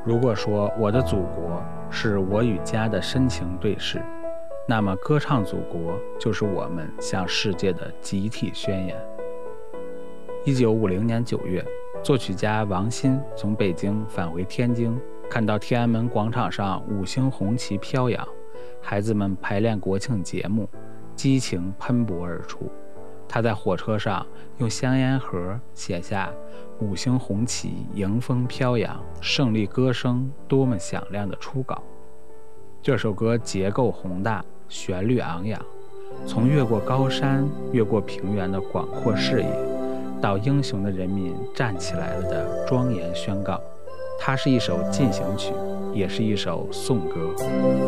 如果说我的祖国是我与家的深情对视，那么歌唱祖国就是我们向世界的集体宣言。1950年9月，作曲家王鑫从北京返回天津，看到天安门广场上5星红旗飘扬，孩子们排练国庆节目，激情喷薄而出。他在火车上用香烟盒写下5星红旗迎风飘扬，胜利歌声多么响亮的初稿。这首歌结构宏大，旋律昂扬，从越过高山越过平原的广阔视野，到英雄的人民站起来了的庄严宣告。它是一首进行曲，也是一首颂歌。